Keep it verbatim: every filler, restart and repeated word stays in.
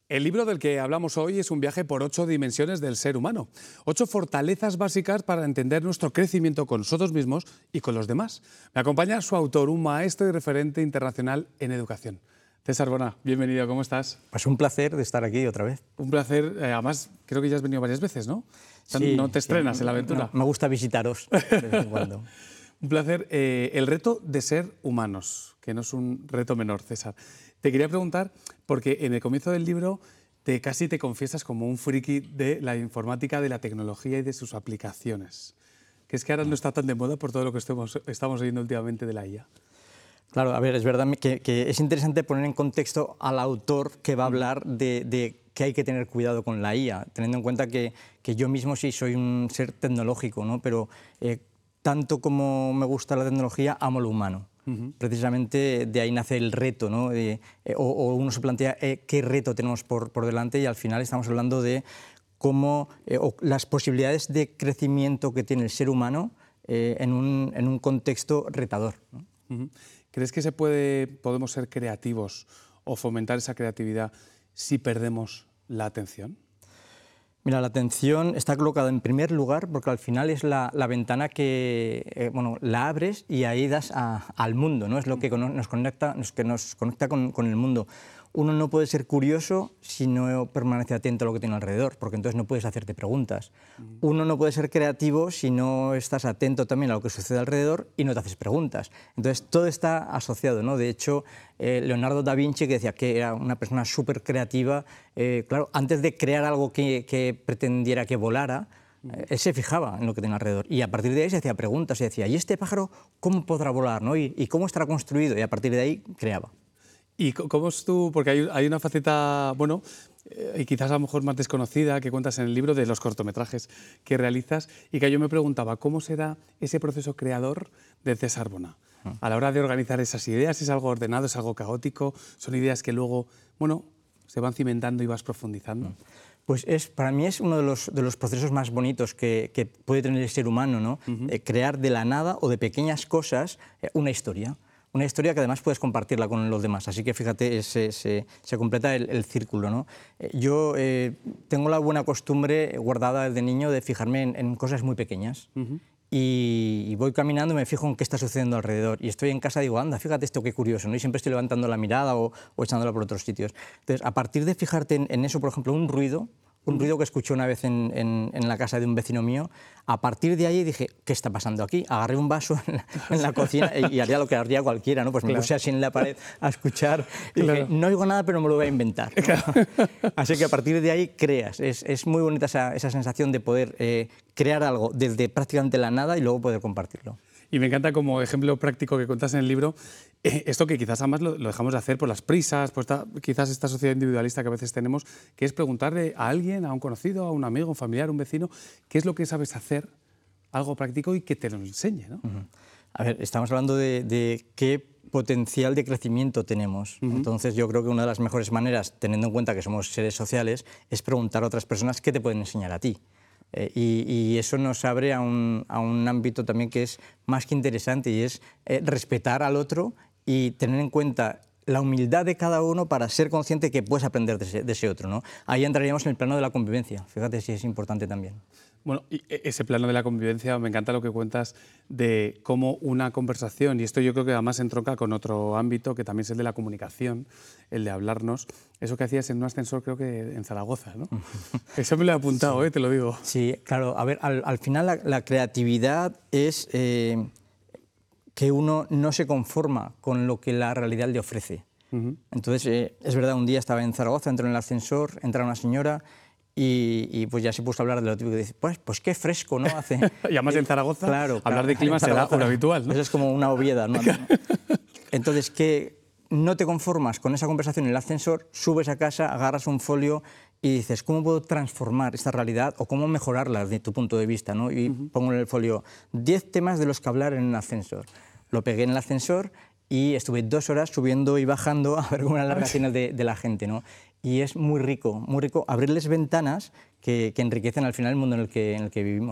El libro del que hablamos hoy es un viaje por ocho dimensiones del ser humano, ocho fortalezas básicas para entender nuestro crecimiento con nosotros mismos y con los demás. Me acompaña su autor, un maestro y referente internacional en educación. César Bona, bienvenido, ¿cómo estás? Pues un placer de estar aquí otra vez. Un placer, eh, además creo que ya has venido varias veces, ¿no? Sí, no te estrenas sí, en la aventura. No, me gusta visitaros de vez en cuando. Un placer. Eh, el reto de ser humanos, que no es un reto menor, César. Te quería preguntar, porque en el comienzo del libro te, casi te confiesas como un friki de la informática, de la tecnología y de sus aplicaciones. Que es que ahora no está tan de moda por todo lo que estamos, estamos oyendo últimamente de la I A. Claro, a ver, es verdad que, que es interesante poner en contexto al autor que va a hablar de, de que hay que tener cuidado con la I A, teniendo en cuenta que, que yo mismo sí soy un ser tecnológico, ¿no? Pero eh, tanto como me gusta la tecnología, amo lo humano. Uh-huh. Precisamente de ahí nace el reto, ¿no? Eh, eh, o, o uno se plantea eh, qué reto tenemos por, por delante y al final estamos hablando de cómo eh, o las posibilidades de crecimiento que tiene el ser humano eh, en, un, en un contexto retador, ¿no? Uh-huh. ¿Crees que se puede, podemos ser creativos o fomentar esa creatividad si perdemos la atención? Mira, la atención está colocada en primer lugar porque al final es la, la ventana que eh, bueno, la abres y ahí das a, al mundo, ¿no? Es lo que nos conecta, que nos conecta con, con el mundo. Uno no puede ser curioso si no permanece atento a lo que tiene alrededor, porque entonces no puedes hacerte preguntas. Uno no puede ser creativo si no estás atento también a lo que sucede alrededor y no te haces preguntas. Entonces todo está asociado, ¿no? De hecho, eh, Leonardo da Vinci, que decía que era una persona súper creativa, eh, claro, antes de crear algo que, que pretendiera que volara, eh, él se fijaba en lo que tenía alrededor y a partir de ahí se hacía preguntas y decía, ¿y este pájaro cómo podrá volar, ¿no? ¿Y, y cómo estará construido? Y a partir de ahí creaba. ¿Y cómo es tú? Porque hay, hay una faceta, bueno, eh, y quizás a lo mejor más desconocida, que cuentas en el libro de los cortometrajes que realizas, y que yo me preguntaba, ¿cómo será ese proceso creador de César Bona? A la hora de organizar esas ideas, ¿es algo ordenado, es algo caótico? ¿Son ideas que luego, bueno, se van cimentando y vas profundizando? Pues es, para mí es uno de los, de los procesos más bonitos que, que puede tener el ser humano, ¿no? Uh-huh. eh, crear de la nada o de pequeñas cosas eh, una historia. Una historia que además puedes compartirla con los demás, así que fíjate, se, se, se completa el, el círculo, ¿no? Eh, yo eh, tengo la buena costumbre guardada desde niño de fijarme en, en cosas muy pequeñas. Uh-huh. Y, y voy caminando y me fijo en qué está sucediendo alrededor. Y estoy en casa y digo, anda, fíjate esto qué curioso, ¿no? Y siempre estoy levantando la mirada o, o echándola por otros sitios. Entonces, a partir de fijarte en, en eso, por ejemplo, un ruido, un ruido que escuché una vez en, en, en la casa de un vecino mío, a partir de ahí dije, ¿qué está pasando aquí? Agarré un vaso en la, en la cocina y, y haría lo que haría cualquiera, ¿no? Pues me claro. puse así en la pared a escuchar y claro. dije, no oigo nada, pero me lo voy a inventar, ¿no? Claro. Así que a partir de ahí creas. Es, es muy bonita esa, esa sensación de poder eh, crear algo desde prácticamente la nada y luego poder compartirlo. Y me encanta como ejemplo práctico que cuentas en el libro, eh, esto que quizás además lo, lo dejamos de hacer por las prisas, por esta, quizás esta sociedad individualista que a veces tenemos, que es preguntarle a alguien, a un conocido, a un amigo, un familiar, un vecino, qué es lo que sabes hacer, algo práctico y que te lo enseñe, ¿no? Uh-huh. A ver, estamos hablando de, de qué potencial de crecimiento tenemos. Uh-huh. Entonces yo creo que una de las mejores maneras, teniendo en cuenta que somos seres sociales, es preguntar a otras personas qué te pueden enseñar a ti. Eh, y, y eso nos abre a un, a un ámbito también que es más que interesante y es eh, respetar al otro y tener en cuenta la humildad de cada uno para ser consciente que puedes aprender de ese, de ese otro, ¿no? Ahí entraríamos en el plano de la convivencia, fíjate si es importante también. Bueno, y ese plano de la convivencia, me encanta lo que cuentas de cómo una conversación, y esto yo creo que además entronca con otro ámbito que también es el de la comunicación, el de hablarnos, eso que hacías en un ascensor creo que en Zaragoza, ¿no? Eso me lo he apuntado, sí. eh, te lo digo. Sí, claro, a ver, al, al final la, la creatividad es eh, que uno no se conforma con lo que la realidad le ofrece. Uh-huh. Entonces, eh, es verdad, un día estaba en Zaragoza, entro en el ascensor, entra una señora, Y, y pues ya se puso a hablar de lo típico que dice, pues, pues qué fresco, ¿no? Hace, y además en Zaragoza, claro, hablar claro, de clima será lo habitual, ¿no? Eso es como una obviedad, ¿no? Entonces, que no te conformas con esa conversación en el ascensor, subes a casa, agarras un folio y dices, ¿cómo puedo transformar esta realidad o cómo mejorarla desde tu punto de vista, ¿no? Y uh-huh. pongo en el folio diez temas de los que hablar en el ascensor. Lo pegué en el ascensor y estuve dos horas subiendo y bajando a ver cómo eran las reacciones de, de la gente, ¿no? Y es muy rico, muy rico abrirles ventanas que, que enriquecen al final el mundo en el que, en el que vivimos.